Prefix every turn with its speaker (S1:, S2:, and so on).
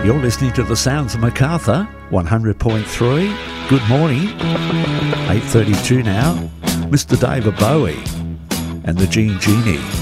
S1: You're listening to the sounds of Macarthur, 100.3. Good morning. 8:32 now. Mr. David Bowie and the Gene Genie.